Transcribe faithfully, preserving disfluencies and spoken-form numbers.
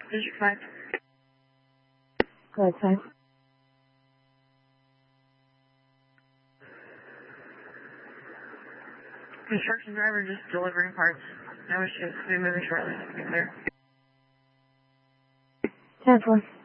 District five. Go ahead, five. Construction driver just delivering parts. No issues. We'll be moving shortly. Be clear. ten four.